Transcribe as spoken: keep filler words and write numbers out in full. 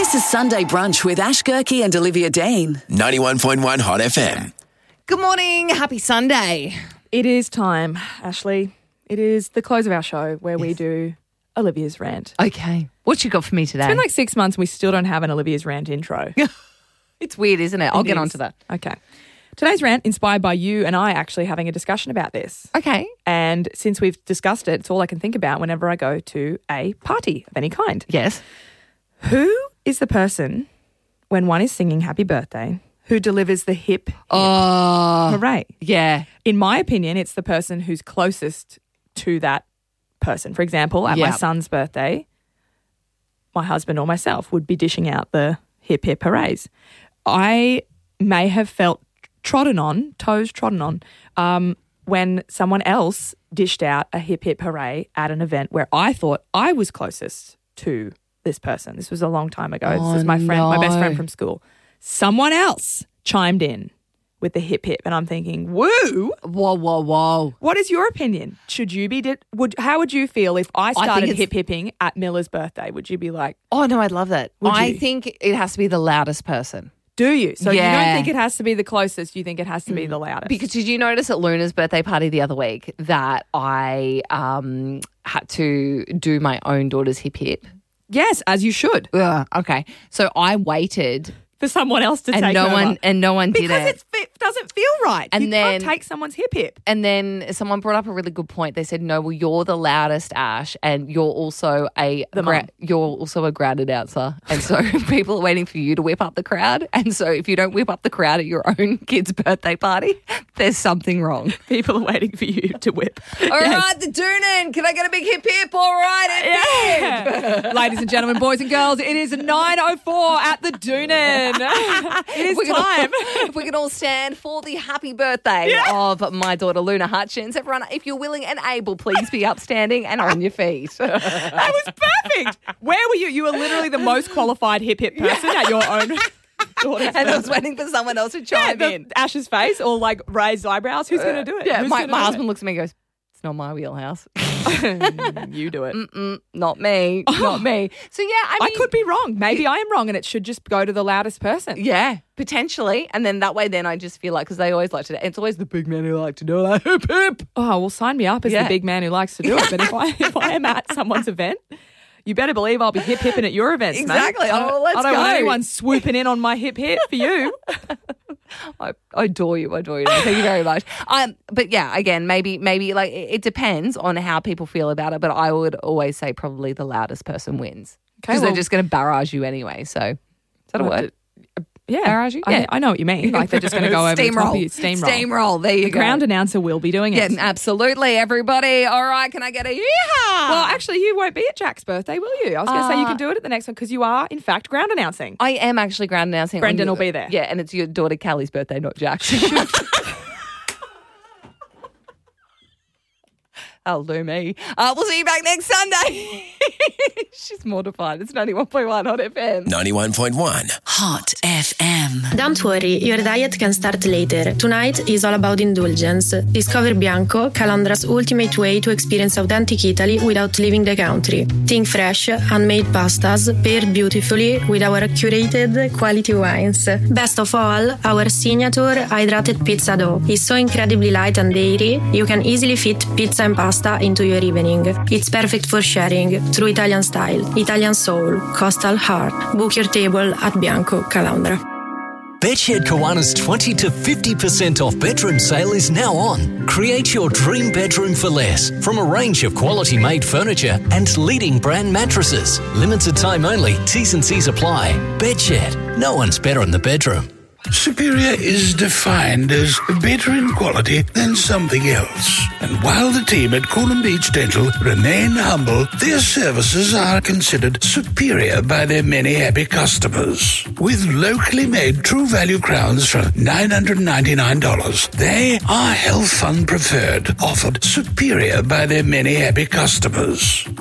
This is Sunday Brunch with Ash Gerke and Olivia Dean. ninety-one point one Hot F M. Good morning. Happy Sunday. It is time, Ashley. It is the close of our show where we do Olivia's Rant. Okay. What you got for me today? It's been like six months and we still don't have an Olivia's Rant intro. It's weird, isn't it? I'll It get is. onto that. Okay. Today's rant inspired by you and I actually having a discussion about this. Okay. And since we've discussed it, it's all I can think about whenever I go to a party of any kind. Yes. Who is the person, when one is singing happy birthday, who delivers the hip, hip Oh, hooray? yeah. In my opinion, it's the person who's closest to that person. For example, at my Yep. son's birthday, my husband or myself would be dishing out the hip, hip hoorays. I may have felt trodden on, toes trodden on, um, when someone else dished out a hip, hip hooray at an event where I thought I was closest to this person. This was a long time ago. Oh, this is my friend, my best no. friend from school. Someone else chimed in with the hip, hip, and I'm thinking, woo! Whoa, whoa, whoa. What is your opinion? Should you be? Did, would how would you feel if I started it's- hip hipping at Miller's birthday? Would you be like, Oh, no, I'd love that. Would I you? think it has to be the loudest person. do you? So you Yeah. don't think it has to be the closest? You think it has to be the loudest? Because did you notice at Luna's birthday party the other week that I um, had to do my own daughter's hip hip? yes, as you should, Ugh, okay. So I waited for someone else to and take no over. one and no one did because it. it's, it doesn't feel right. And you then- can't take someone's hip hip. And then someone brought up a really good point. They said, "No, well, you're the loudest, Ash, and you're also a The gra- mum. you're also a crowd announcer, and so people are waiting for you to whip up the crowd. And so if you don't whip up the crowd at your own kid's birthday party, there's something wrong." People are waiting for you to whip. All right, Yes. the Doonan. Can I get a big hip hip? All right, hip hip. Yeah. Ladies and gentlemen, boys and girls, it is nine oh four at the Doonan. It is We're gonna- time. If we can all stand for the happy birthday of my daughter Luna Hutchins. Everyone, if you're willing and able, please be upstanding and on your feet. That was perfect. Where were you? You were literally the most qualified hip hip person at your own daughter's And I was birthday. waiting for someone else to Yeah, chime the in. Ash's face or like raised eyebrows. Who's going to do it? Yeah, Who's my, gonna my do husband looks at me and goes, "It's not my wheelhouse." it? You do it. Mm, not me. Not me. So, yeah, I I mean. could be wrong. Maybe I am wrong and it should just go to the loudest person. Yeah, potentially. And then that way, then I just feel like, because they always like to, it's always the big men who like to do that. Hip, hip. Oh, well, sign me up as Yeah. the big man who likes to do it. But if I if I am at someone's event, you better believe I'll be hip hipping at your events, Exactly. mate. I don't, Oh, let's I don't want go. anyone swooping in on my hip hip for you. I, I adore you. I adore you. Thank you very much. Um, but yeah, again, maybe, maybe like it, it depends on how people feel about it. But I would always say probably the loudest person wins. Okay, Because well- they're just going to barrage you anyway. So, is that a Well, word? Yeah, Barrage you? I, Yeah. I know what you mean. Like they're just going to go over the top of you. Steamroll. Steamroll. There you The go. ground announcer will be doing Yeah, it. absolutely. Everybody. All right. Can I get a yeehaw? Well, actually, you won't be at Jack's birthday, will you? I was going to say you Uh, can do it at the next one because you are, in fact, ground announcing. I am actually ground announcing. on Brendan you- will be there. Yeah, and it's your daughter Callie's birthday, not Jack's. Oh, Lou me. Uh, we'll see you back next Sunday. She's mortified. It's ninety-one point one Hot F M. ninety-one point one. Hot F M. Don't worry, your diet can start later. Tonight is all about indulgence. Discover Bianco, Calandra's ultimate way to experience authentic Italy without leaving the country. Think fresh, handmade pastas, paired beautifully with our curated quality wines. Best of all, our signature hydrated pizza dough is so incredibly light and airy, you can easily fit pizza and pasta into your evening. It's perfect for sharing, true Italian style, Italian soul, coastal heart. Book your table at Bianco, Calandra. Bedshed Kawana's twenty to fifty percent off bedroom sale is now on. Create your dream bedroom for less from a range of quality made furniture and leading brand mattresses. Limited time only, T's and C's apply. Bedshed, no one's better in the bedroom. Superior is defined as better in quality than something else. And while the team at Coolum Beach Dental remain humble, their services are considered superior by their many happy customers. With locally made true value crowns from nine hundred ninety-nine dollars, they are Health Fund preferred, offered superior by their many happy customers.